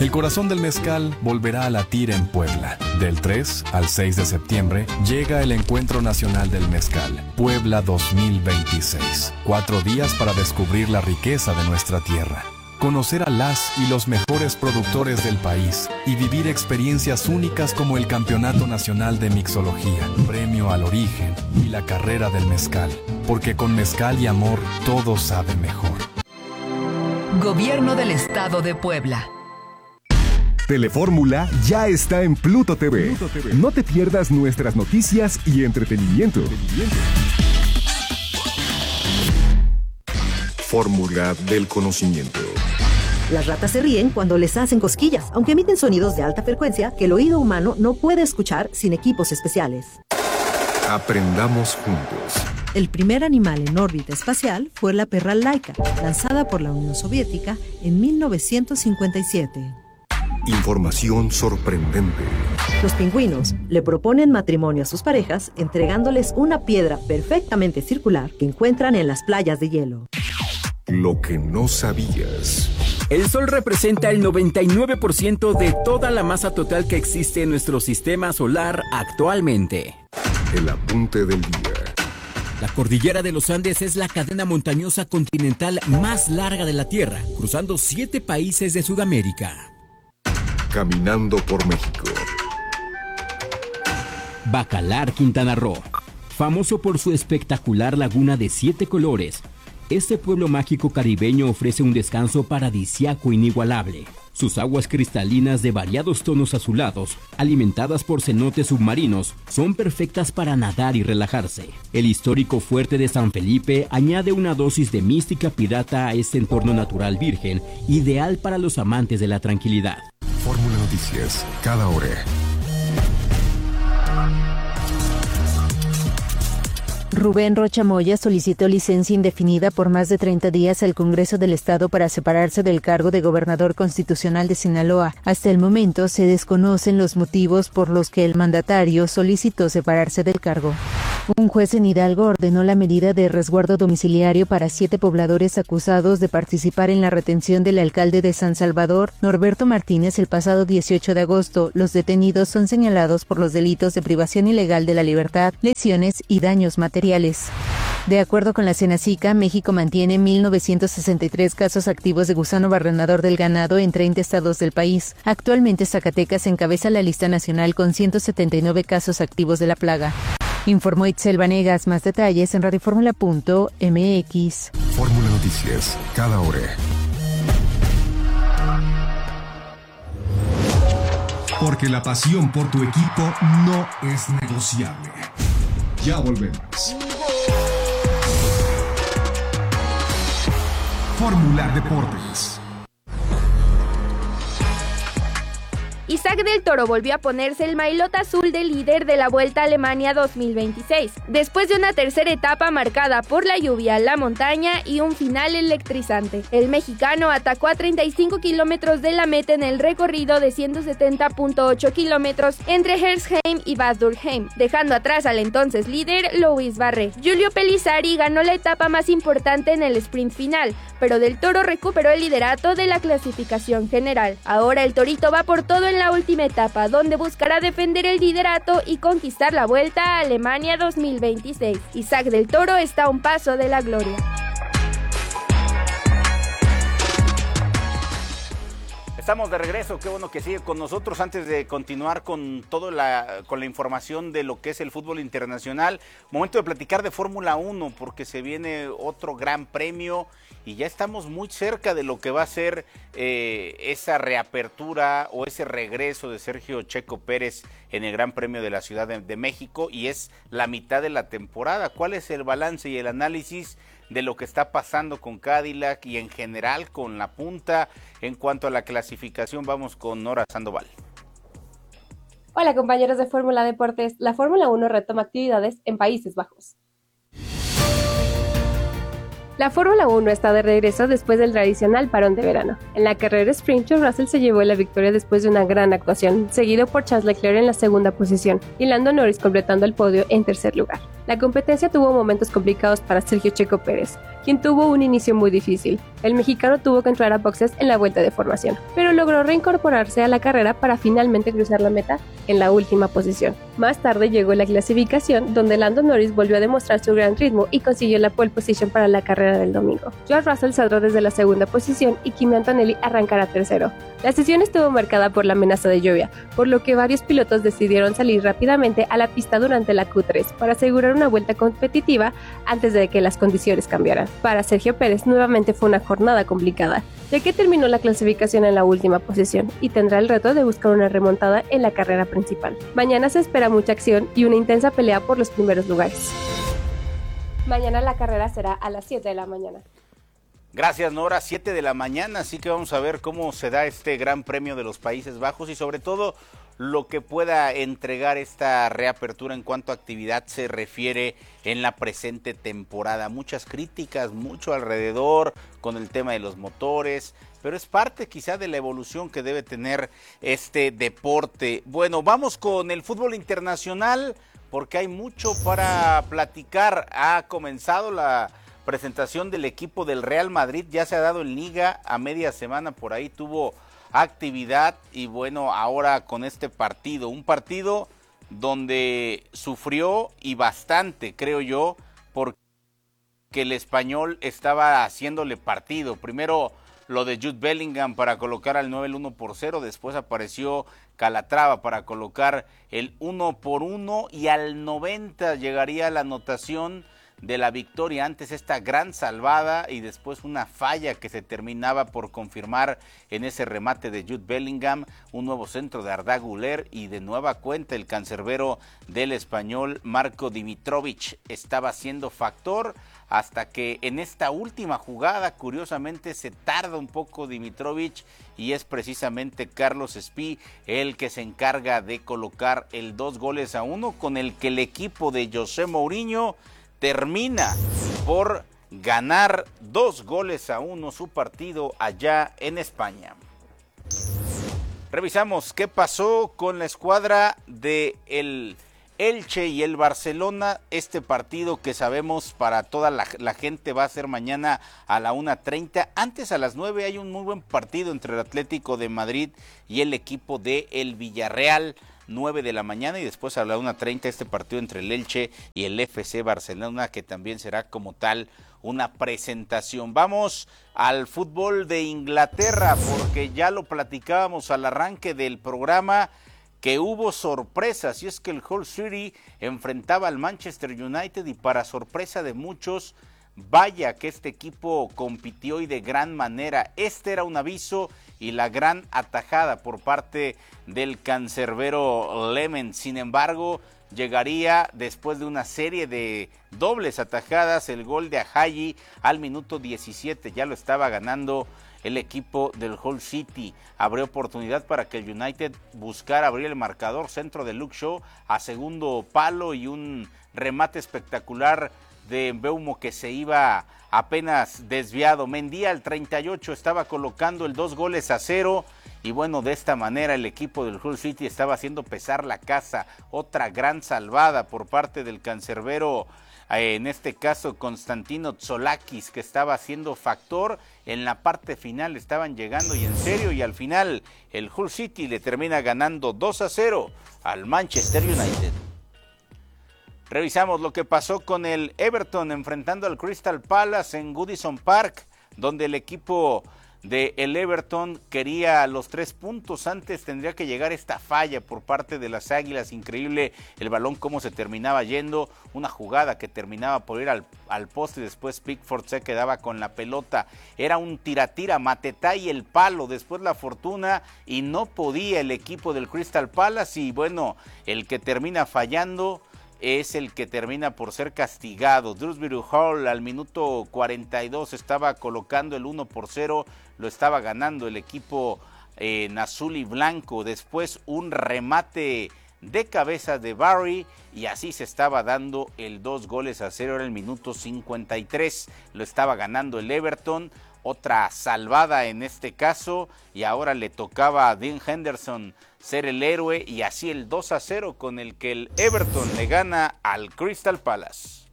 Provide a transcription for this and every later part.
El corazón del mezcal volverá a latir en Puebla. Del 3 al 6 de septiembre llega el Encuentro Nacional del Mezcal, Puebla 2026. 4 días para descubrir la riqueza de nuestra tierra, conocer a las y los mejores productores del país y vivir experiencias únicas como el Campeonato Nacional de Mixología, Premio al Origen y la Carrera del Mezcal. Porque con mezcal y amor todo sabe mejor. Gobierno del Estado de Puebla. Telefórmula ya está en Pluto TV. No te pierdas nuestras noticias y entretenimiento. Fórmula del conocimiento. Las ratas se ríen cuando les hacen cosquillas, aunque emiten sonidos de alta frecuencia que el oído humano no puede escuchar sin equipos especiales. Aprendamos juntos. El primer animal en órbita espacial fue la perra Laika, lanzada por la Unión Soviética en 1957. Información sorprendente. Los pingüinos le proponen matrimonio a sus parejas entregándoles una piedra perfectamente circular que encuentran en las playas de hielo. Lo que no sabías. El Sol representa el 99% de toda la masa total que existe en nuestro sistema solar actualmente. El apunte del día. La cordillera de los Andes es la cadena montañosa continental más larga de la Tierra, cruzando 7 países de Sudamérica. Caminando por México. Bacalar, Quintana Roo. Famoso por su espectacular laguna de 7 colores, este pueblo mágico caribeño ofrece un descanso paradisíaco inigualable. Sus aguas cristalinas de variados tonos azulados, alimentadas por cenotes submarinos, son perfectas para nadar y relajarse. El histórico fuerte de San Felipe añade una dosis de mística pirata a este entorno natural virgen, ideal para los amantes de la tranquilidad. Fórmula Noticias, cada hora. Rubén Rocha Moya solicitó licencia indefinida por más de 30 días al Congreso del Estado para separarse del cargo de gobernador constitucional de Sinaloa. Hasta el momento se desconocen los motivos por los que el mandatario solicitó separarse del cargo. Un juez en Hidalgo ordenó la medida de resguardo domiciliario para 7 pobladores acusados de participar en la retención del alcalde de San Salvador, Norberto Martínez, el pasado 18 de agosto. Los detenidos son señalados por los delitos de privación ilegal de la libertad, lesiones y daños materiales. De acuerdo con la Senacica, México mantiene 1,963 casos activos de gusano barrenador del ganado en 30 estados del país. Actualmente Zacatecas encabeza la lista nacional con 179 casos activos de la plaga. Informó Itzel Vanegas. Más detalles en radioformula.mx. Fórmula Noticias, cada hora. Porque la pasión por tu equipo no es negociable. Ya volvemos. Fórmula Deportes. Isaac del Toro volvió a ponerse el maillot azul de líder de la Vuelta a Alemania 2026, después de una tercera etapa marcada por la lluvia, la montaña y un final electrizante. El mexicano atacó a 35 kilómetros de la meta en el recorrido de 170.8 kilómetros entre Hersheim y Bad Dürkheim, dejando atrás al entonces líder Louis Barré. Giulio Pellizzari ganó la etapa más importante en el sprint final, pero del Toro recuperó el liderato de la clasificación general. Ahora el Torito va por todo en la última etapa, donde buscará defender el liderato y conquistar la Vuelta a Alemania 2026. Isaac del Toro está a un paso de la gloria. Estamos de regreso, qué bueno que sigue con nosotros. Antes de continuar con la información de lo que es el fútbol internacional, momento de platicar de Fórmula 1, porque se viene otro gran premio y ya estamos muy cerca de lo que va a ser esa reapertura o ese regreso de Sergio Checo Pérez en el Gran Premio de la Ciudad de México, y es la mitad de la temporada. ¿Cuál es el balance y el análisis de lo que está pasando con Cadillac y en general con la punta en cuanto a la clasificación? Vamos con Nora Sandoval. Hola compañeros de Fórmula Deportes. La Fórmula 1 retoma actividades en Países Bajos. La Fórmula 1 está de regreso después del tradicional parón de verano. En la carrera sprint, George Russell se llevó la victoria después de una gran actuación, seguido por Charles Leclerc en la segunda posición y Lando Norris completando el podio en tercer lugar. La competencia tuvo momentos complicados para Sergio Checo Pérez, quien tuvo un inicio muy difícil. El mexicano tuvo que entrar a boxes en la vuelta de formación, pero logró reincorporarse a la carrera para finalmente cruzar la meta en la última posición. Más tarde llegó la clasificación, donde Lando Norris volvió a demostrar su gran ritmo y consiguió la pole position para la carrera del domingo. George Russell saldrá desde la segunda posición y Kimi Antonelli arrancará tercero. La sesión estuvo marcada por la amenaza de lluvia, por lo que varios pilotos decidieron salir rápidamente a la pista durante la Q3 para asegurar una vuelta competitiva antes de que las condiciones cambiaran. Para Sergio Pérez nuevamente fue una jornada complicada, ya que terminó la clasificación en la última posición y tendrá el reto de buscar una remontada en la carrera principal. Mañana se espera mucha acción y una intensa pelea por los primeros lugares. Mañana la carrera será a las 7 de la mañana. Gracias, Nora, 7 de la mañana, así que vamos a ver cómo se da este Gran Premio de los Países Bajos y sobre todo lo que pueda entregar esta reapertura en cuanto a actividad se refiere en la presente temporada. Muchas críticas, mucho alrededor con el tema de los motores, pero es parte quizá de la evolución que debe tener este deporte. Bueno, vamos con el fútbol internacional porque hay mucho para platicar. Ha comenzado la presentación del equipo del Real Madrid, ya se ha dado en Liga, a media semana por ahí tuvo actividad y bueno, ahora con este partido, un partido donde sufrió y bastante, creo yo, porque el Español estaba haciéndole partido. Primero lo de Jude Bellingham para colocar al 9 el 1-0, después apareció Calatrava para colocar el 1-1 y al 90 llegaría la anotación de la victoria, antes esta gran salvada y después una falla que se terminaba por confirmar en ese remate de Jude Bellingham, un nuevo centro de Arda Güler y de nueva cuenta el cancerbero del Español Marko Dimitrovic estaba siendo factor hasta que en esta última jugada curiosamente se tarda un poco Dimitrovic y es precisamente Carlos Espí el que se encarga de colocar el 2-1 con el que el equipo de José Mourinho termina por ganar 2-1 su partido allá en España. Revisamos qué pasó con la escuadra de el Elche y el Barcelona. Este partido que sabemos para toda la gente va a ser mañana a la 1:30. Antes a las 9 hay un muy buen partido entre el Atlético de Madrid y el equipo de el Villarreal. 9 de la mañana y después a la 1:30 este partido entre el Elche y el FC Barcelona, que también será como tal una presentación. Vamos al fútbol de Inglaterra porque ya lo platicábamos al arranque del programa que hubo sorpresas y es que el Hull City enfrentaba al Manchester United y para sorpresa de muchos, vaya que este equipo compitió y de gran manera. Este era un aviso y la gran atajada por parte del cancerbero Lemon. Sin embargo, llegaría después de una serie de dobles atajadas el gol de Ajayi al minuto 17. Ya lo estaba ganando el equipo del Hull City. Abrió oportunidad para que el United buscara abrir el marcador. Centro de Luke Shaw a segundo palo y un remate espectacular de Mbeumo que se iba apenas desviado. Mendy al 38 estaba colocando el 2-0 y bueno, de esta manera el equipo del Hull City estaba haciendo pesar la casa. Otra gran salvada por parte del cancerbero, en este caso Constantino Tzolakis, que estaba haciendo factor. En la parte final estaban llegando y en serio, y al final el Hull City le termina ganando 2-0 al Manchester United. Revisamos lo que pasó con el Everton enfrentando al Crystal Palace en Goodison Park, donde el equipo de el Everton quería los 3 puntos. Antes tendría que llegar esta falla por parte de las Águilas. Increíble el balón cómo se terminaba yendo, una jugada que terminaba por ir al poste y después Pickford se quedaba con la pelota. Era un tira-tira, Mateta y el palo, después la fortuna y no podía el equipo del Crystal Palace y bueno, el que termina fallando es el que termina por ser castigado. Dewsbury Hall al minuto 42 estaba colocando el 1-0, lo estaba ganando el equipo en azul y blanco. Después un remate de cabeza de Barry y así se estaba dando el 2-0. Era el minuto 53, lo estaba ganando el Everton. otra salvada en este caso, y ahora le tocaba a Dean Henderson ser el héroe, y así el 2-0 con el que el Everton le gana al Crystal Palace.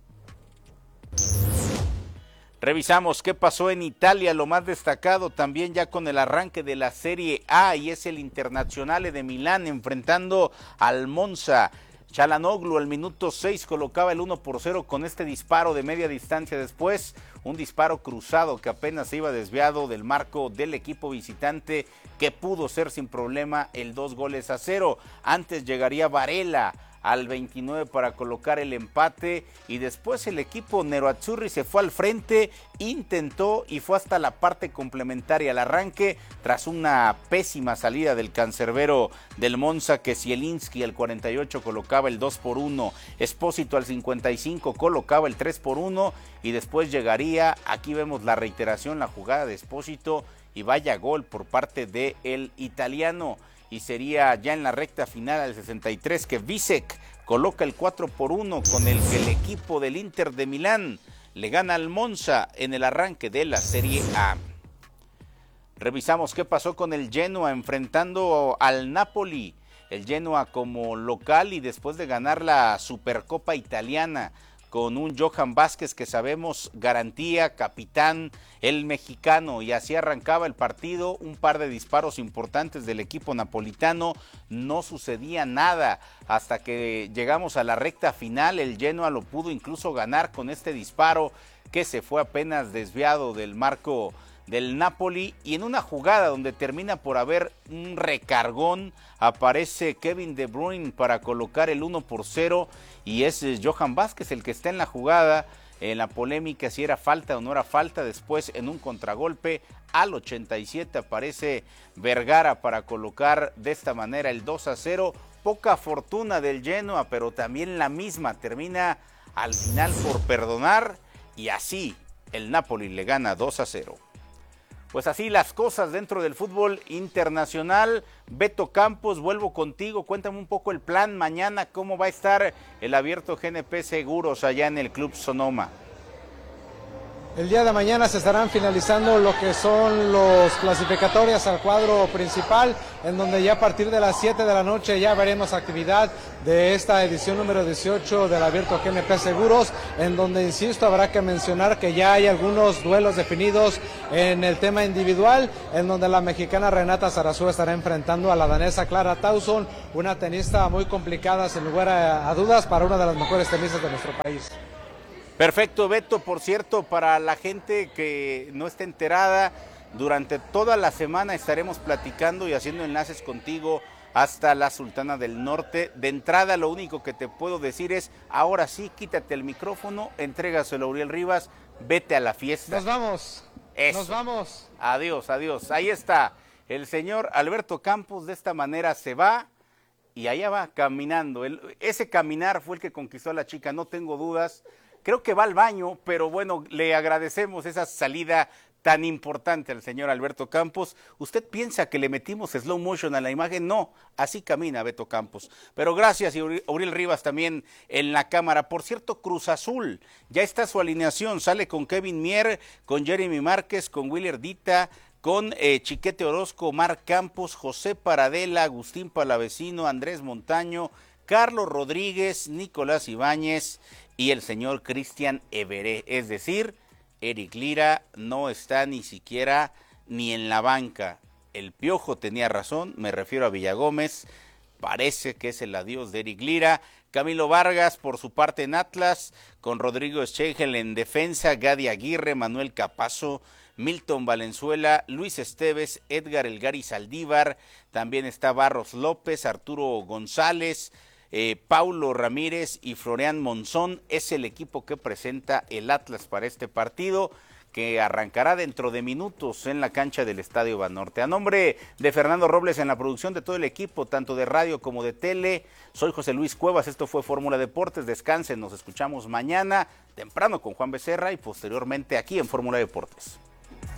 Revisamos qué pasó en Italia, lo más destacado también ya con el arranque de la Serie A, y es el Internazionale de Milán enfrentando al Monza. Çalhanoğlu al minuto 6 colocaba el 1-0 con este disparo de media distancia. Después un disparo cruzado que apenas se iba desviado del marco del equipo visitante, que pudo ser sin problema el 2-0. Antes llegaría Varela al 29 para colocar el empate, y después el equipo Nerazzurri se fue al frente, intentó y fue hasta la parte complementaria al arranque, tras una pésima salida del cancerbero del Monza, que Zielinski al 48 colocaba el 2-1, Espósito al 55 colocaba el 3-1, y después llegaría, aquí vemos la reiteración, la jugada de Espósito, y vaya gol por parte del italiano. Y sería ya en la recta final al 63 que Vícek coloca el 4-1 con el que el equipo del Inter de Milán le gana al Monza en el arranque de la Serie A. Revisamos qué pasó con el Genoa enfrentando al Napoli. El Genoa como local, y después de ganar la Supercopa Italiana con un Johan Vázquez que sabemos garantía, capitán, el mexicano, y así arrancaba el partido. Un par de disparos importantes del equipo napolitano, no sucedía nada hasta que llegamos a la recta final. El Genoa lo pudo incluso ganar con este disparo que se fue apenas desviado del marco del Napoli, y en una jugada donde termina por haber un recargón, aparece Kevin De Bruyne para colocar el 1-0, y es Johan Vázquez el que está en la jugada, en la polémica si era falta o no era falta. Después en un contragolpe al 87 aparece Vergara para colocar de esta manera el 2-0, poca fortuna del Genoa, pero también la misma termina al final por perdonar, y así el Napoli le gana 2-0. Pues así las cosas dentro del fútbol internacional. Beto Campos, vuelvo contigo, cuéntame un poco el plan mañana, cómo va a estar el Abierto GNP Seguros allá en el Club Sonoma. El día de mañana se estarán finalizando lo que son los clasificatorias al cuadro principal, en donde ya a partir de las 7 de la noche ya veremos actividad de esta edición número 18 del Abierto GNP Seguros, en donde, insisto, habrá que mencionar que ya hay algunos duelos definidos en el tema individual, en donde la mexicana Renata Zarazúa estará enfrentando a la danesa Clara Tauson, una tenista muy complicada sin lugar a dudas para una de las mejores tenistas de nuestro país. Perfecto, Beto. Por cierto, para la gente que no esté enterada, durante toda la semana estaremos platicando y haciendo enlaces contigo hasta la Sultana del Norte. De entrada, lo único que te puedo decir es, ahora sí, quítate el micrófono, entrégaselo a Uriel Rivas, vete a la fiesta. Nos vamos. Eso. Nos vamos. Adiós, adiós. Ahí está el señor Alberto Campos, de esta manera se va y allá va caminando. Ese caminar fue el que conquistó a la chica, no tengo dudas. Creo que va al baño, pero bueno, le agradecemos esa salida tan importante al señor Alberto Campos. ¿Usted piensa que le metimos slow motion a la imagen? No, así camina Beto Campos. Pero gracias, y Uriel Rivas también en la cámara. Por cierto, Cruz Azul, ya está su alineación, sale con Kevin Mier, con Jeremy Márquez, con Willer Dita, con Chiquete Orozco, Marc Campos, José Paradela, Agustín Palavecino, Andrés Montaño, Carlos Rodríguez, Nicolás Ibáñez y el señor Cristian Everé. Es decir, Eric Lira no está ni siquiera ni en la banca. El Piojo tenía razón, me refiero a Villagómez. Parece que es el adiós de Eric Lira. Camilo Vargas por su parte en Atlas, con Rodrigo Schengel en defensa, Gadi Aguirre, Manuel Capazo, Milton Valenzuela, Luis Esteves, Edgar Elgari Saldívar, también está Barros López, Arturo González, Paulo Ramírez y Florian Monzón. Es el equipo que presenta el Atlas para este partido, que arrancará dentro de minutos en la cancha del Estadio Banorte. A nombre de Fernando Robles en la producción, de todo el equipo, tanto de radio como de tele, soy José Luis Cuevas. Esto fue Fórmula Deportes. Descansen, nos escuchamos mañana temprano con Juan Becerra y posteriormente aquí en Fórmula Deportes.